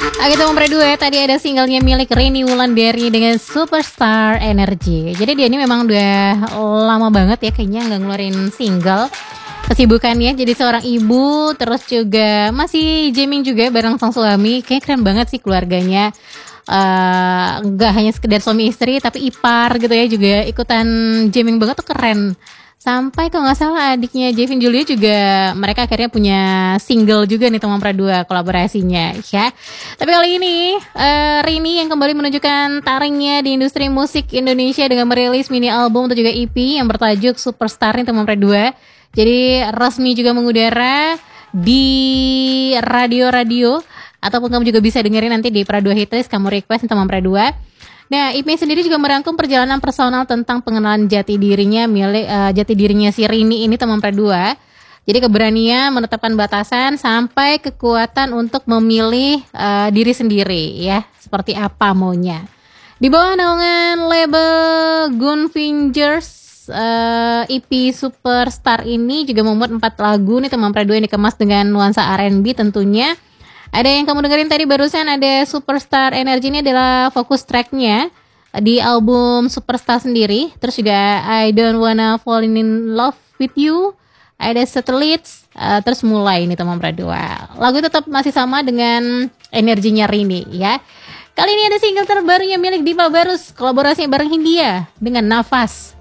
Oke teman berdua, tadi ada singlenya milik Rini Wulandari dengan Superstar Energy. Jadi dia ini memang udah lama banget ya kayaknya nggak ngeluarin single. Kesibukannya jadi seorang ibu, terus juga masih jamming juga bareng sang suami. Kayaknya keren banget sih keluarganya. Nggak hanya sekedar suami istri, tapi ipar gitu ya juga ikutan jamming banget tuh keren. Sampai kalau nggak salah adiknya Jevin Julia juga mereka akhirnya punya single juga nih teman Pradua kolaborasinya ya. Tapi kali ini Rini yang kembali menunjukkan taringnya di industri musik Indonesia dengan merilis mini album atau juga EP yang bertajuk Superstar nih teman Pradua. Jadi resmi juga mengudara di radio-radio ataupun kamu juga bisa dengerin nanti di Pradua Hitlist kamu request nih teman Pradua. Nah, IP sendiri juga merangkum perjalanan personal tentang pengenalan jati dirinya jati dirinya si Rini ini teman Pradua. Jadi keberanian menetapkan batasan sampai kekuatan untuk memilih diri sendiri ya, seperti apa maunya. Di bawah naungan label Gunfingers, EP Superstar ini juga membuat 4 lagu nih teman Pradua yang dikemas dengan nuansa R&B tentunya. Ada yang kamu dengerin tadi barusan ada Superstar Energy, ini adalah fokus tracknya di album Superstar sendiri. Terus juga I Don't Wanna Fall in Love With You, ada Satellites, terus mulai nih teman Pradua. Lagu tetap masih sama dengan energinya Rini ya. Kali ini ada single terbarunya milik Diva Barus, kolaborasinya bareng Hindia dengan Nafas.